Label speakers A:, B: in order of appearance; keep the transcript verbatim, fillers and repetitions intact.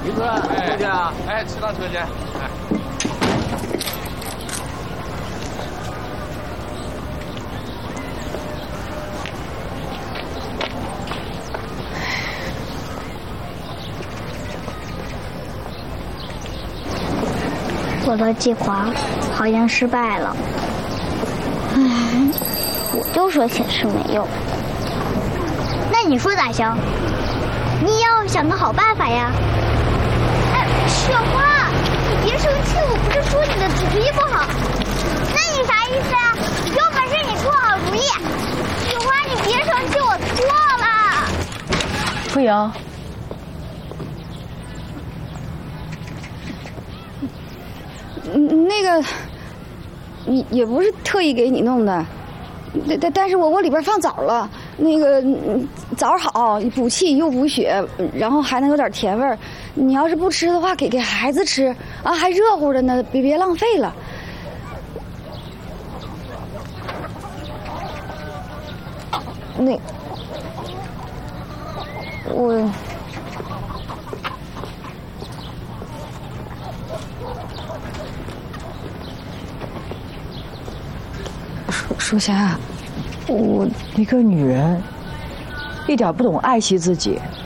A: 于哥，出去啊！
B: 哎，骑上车去。哎。
C: 我的计划好像失败了。唉，我就说显示没用。那你说咋行？你要想个好办法呀。哎，雪花，你别生气，我不是说你的主意不好。那你啥意思啊？有本事你出好主意。雪花，你别生气，我错了。
D: 傅莹。
E: 那个，你也不是特意给你弄的，但但但是我我里边放枣了，那个枣好，补气又补血，然后还能有点甜味儿。你要是不吃的话，给给孩子吃啊，还热乎着呢，别别浪费了。那我。
D: 淑霞，我一个女人，一点不懂爱惜自己，